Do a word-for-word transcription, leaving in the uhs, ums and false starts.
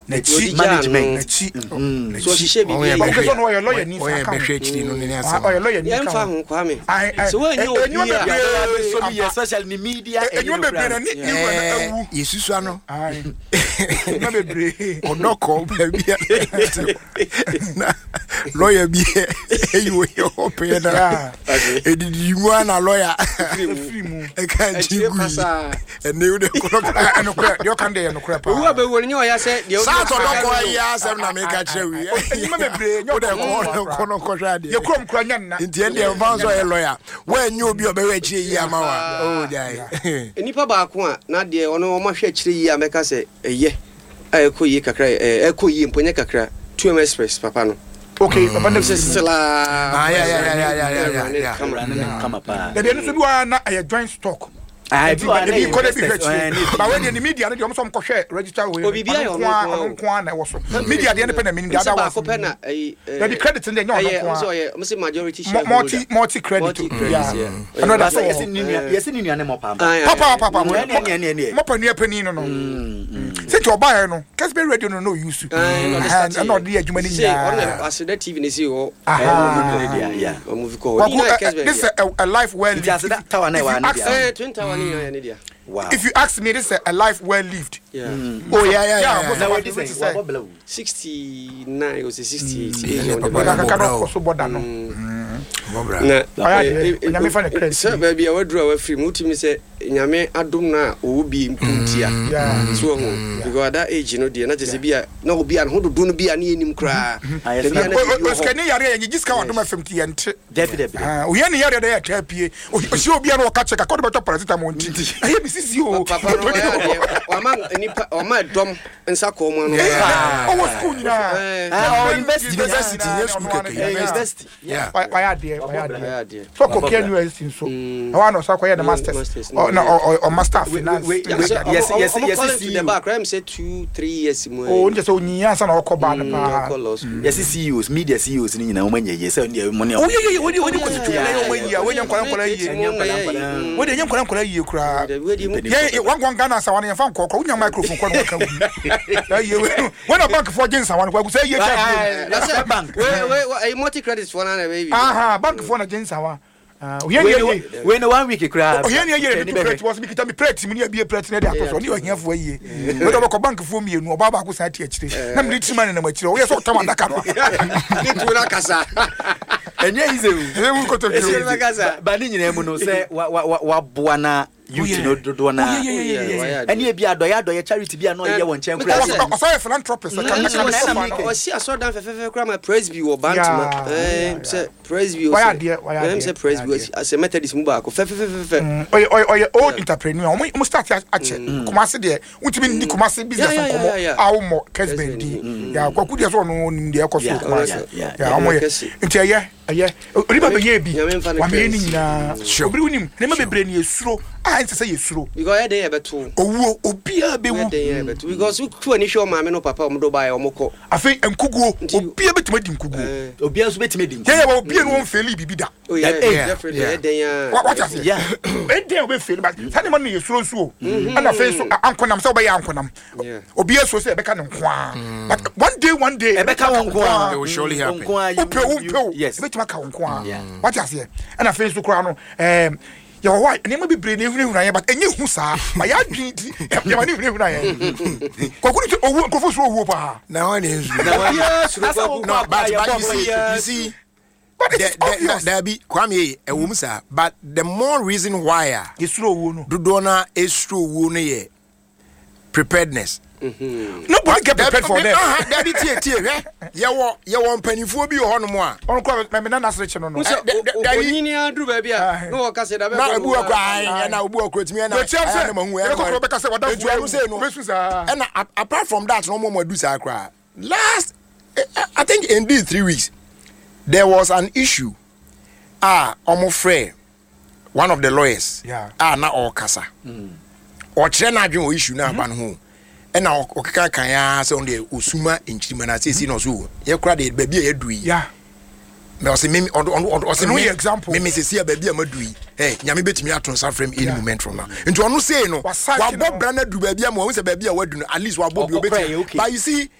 management so she should be because on your lawyer needs to come no no oh your lawyer needs to come so when you so be social media and you be be na yesusu ano ai na be bre onoko bia lawyer bi you you open na edidi mu na lawyer free mu e kan jigu e ne de ko na no kra de kan de no kra pa wo be wo nyo ya se de sa to do ko ya asem na me ka kire wi enyima be bre nyo de ko ko no ko hwa de ye krom kra nya na nti e de mfanso e lawyer wa nyu obi obe wa kire yi ama wa oh jai enipa ba ko a na de ono o ma hwa kire yi ameka se eye ai ko yi kakra e ko yi mponye kakra two M Express papa no okay papa ne se sela ah yeah yeah yeah yeah yeah camera na kama pa de no so bi wa na a joint stock I do I be call it but when the media dey almost come share register we obibia yo no kwa na wo so media dey na mean the other one ko pena eh the credit dey no no so yeah mo say majority share multi multi credit yeah another say yes ni yes ni nuane mo papa papa papa mo ne ne ne mo pa nu apani no no say to buy no Kesbe radio no no use and no dey adwuma ni ya on aseda T V ni see o yeah movie call this is a life well just that tower na wa na eh twin tower ni ya ni dia. Wow. If you ask me, this is a life well lived. Yeah. Mm. Oh yeah, yeah, yeah. yeah. Now what is it? sixty-nine, it was a sixty-eight. But I cannot also border no. Bobra. Na me find a credit. Sir, baby, I withdraw away free. Muti me say nyame adom na obi mpuntia. Yeah. So because at that age, you know, dey na just be na obi an ho do no bi an enim kra. Dey na o skani yare you just come adom fifty yent. Debi debi. Ah, o yane yare dey atapie. O si obi an o ka check akọ beto paracetamol nti. Aye bi sisi o. Papa no wa man nipa o ma dom nsa ko mo no. O was school ni na. Ah, university university yes school keke. University. Yeah. Why are there? Why are there? So ko ke university so. I want to say ko the masters. Or no or master finance. Yes yes yes see the back crime say two three years mo. Oh, just so nyi ansa na o ko ba na pa. Yes C E Os media C E Os ni nyina o manya ye say money. Oh yeah yeah, we dey we dey ko tutu na o manya. We nyankora nkora yie. We dey nyankora nkora yie kura. Yeah, one one Ghana sa wan yan fan kokko unya microphone ko no ka wu. Yeah, when a bank for jinsa wan ko say ye check. That's a bank. We we multi credits for na baby. Aha, bank for na jinsa wa. Ah, we here we no one week cry. Oh, here here the credit was me kita me plate me be plate na dey atoso ni o hia fo yie. We do ko bank for me enu oba ba ko sa ti akire. Na me ti man na ma kire. We so tam adaka no. Ni tu na kasa. Enye ize wu. E wu ko to ti. Esi na kasa. Ba ni nyina mu no say wa wa wa boa na youth no do na. Eni e bia doya doya charity bia no ye won chen kura. O so philanthropist ka ka. O si aso dan fefefe kura my praise be wo bantuma. Eh, say praise be o. Why there? Why there? Say praise be as a methodist mu ba ko fefefe. Oy oy oy old entrepreneur. Omo start ache. Kumase there. Untimi ndi kumase business komo. Awo mo Kesbe ndi. Ya kwaku dey so no ndi e koso kumase. Ya omo ye. Nti ye aye. Riba be ye bi. Wa me ni nyina. Obiri unim. Ne ma bebre ni esuro. Ah, nti say esuro. Because dey e beto. Owo obia be wu. Dey e beto. Because ku ani show ma me no papa omo do ba ye omo ko. Afi enkuguo. Obia betima di nkuguo. Obia so betima di nkuguo. Yeah, obia no feli bibi da. Oh yeah, definitely. Dey ya. What what you yeah. E dey obe feli but say man no esuro nso. Ana fe so ankonam say obe ya ankonam. Obia so say e beka ne nko a. But one day one day e beka won nko a. It will surely happen. Yes. Betima ka nko a. What you say? Ana fe so kura no em ya why name be brain ehunu ehunu aye but enye hu saa ma ya dwi ti ya ma ne ehunu ehunu aye kokuru ti owu nkofo so owu pa na one is no but you see you see but there be kwame e wo musa but the more reason why esuro owu no dodo na esuro owu no ye preparedness. Mm-hmm. Nobody get prepared for them. Ah, that be tie tie hwe. Ye wo ye wo mpanifo bi ho no mo a. On ko me na na sreche no no. Onyini adru ba bia. No wo ka se da be. Na ebu akwa ai na obu akwa timi na. Na ma hu e ko be ka se wada fu say no. And apart from that no more do sa akra. Last I think in these three weeks there was an issue. Ah, omo frere one of the lawyers. Yeah. Ah na o kasa. Mm. O kire na adwen o issue na aba no ho. And now, okay, can ya say on the Usuma in Chimana says no so. You cried it, baby, a dui. Yeah. Now, say, me on on example. Me say, a baby, a madui. Hey, Yami bet me out on some frame any moment from now. And to say no, what Bob Brandon do baby, I'm always a baby, I would at least what Bob you bet. But you see,